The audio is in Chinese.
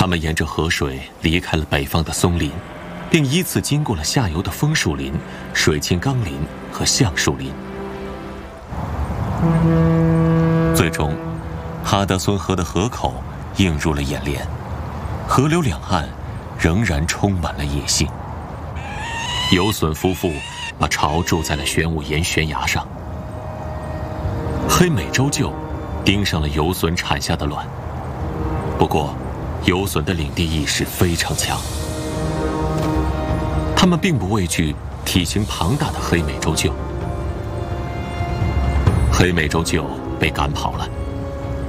他们沿着河水离开了北方的松林，并依次经过了下游的枫树林、水青冈林和橡树林。最终，哈德孙河的河口映入了眼帘，河流两岸仍然充满了野性。游隼夫妇把巢筑在了玄武岩悬崖上。黑美洲鹫盯上了游隼产下的卵，不过游隼的领地意识非常强，它们并不畏惧体型庞大的黑美洲鹫。黑美洲鹫被赶跑了。